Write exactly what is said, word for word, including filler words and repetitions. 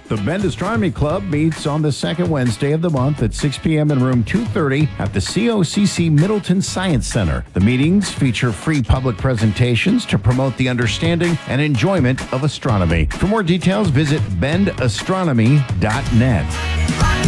The Bend Astronomy Club meets on the second Wednesday of the month at six p.m. in room two thirty at the C O C C Middleton Science Center. The meetings feature free public presentations to promote the understanding and enjoyment of astronomy. For more details, visit bend astronomy dot net.